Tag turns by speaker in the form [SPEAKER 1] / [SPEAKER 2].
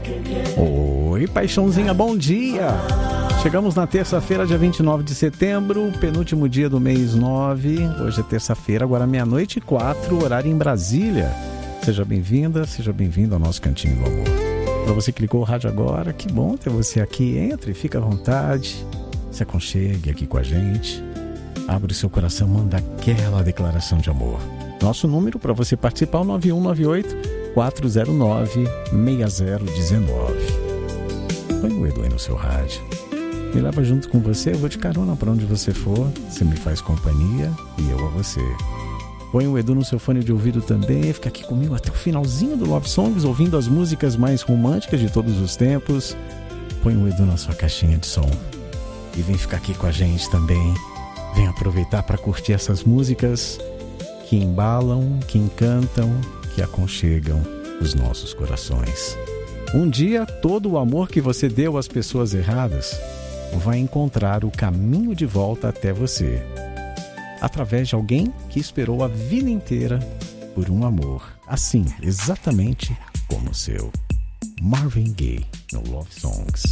[SPEAKER 1] Oi, paixãozinha, bom dia! Chegamos na terça-feira, dia 29 de setembro, penúltimo dia do mês 9. Hoje é terça-feira, agora meia-noite e 4, horário em Brasília. Seja bem-vinda, seja bem-vindo ao nosso Cantinho do Amor. Para você que ligou o rádio agora, que bom ter você aqui. Entre, fica à vontade, se aconchegue aqui com a gente. Abre o seu coração, manda aquela declaração de amor. Nosso número para você participar é o 9198-409-6019. Põe o Edu aí no seu rádio. Me leva junto com você, eu vou de carona para onde você for. Você me faz companhia e eu a você. Põe o Edu no seu fone de ouvido também. Fica aqui comigo até o finalzinho do Love Songs, ouvindo as músicas mais românticas de todos os tempos. Põe o Edu na sua caixinha de som. E vem ficar aqui com a gente também. Vem aproveitar para curtir essas músicas que embalam, que encantam, que aconchegam os nossos corações. Um dia, todo o amor que você deu às pessoas erradas vai encontrar o caminho de volta até você, através de alguém que esperou a vida inteira por um amor, assim, exatamente como o seu. Marvin Gaye, no Love Songs.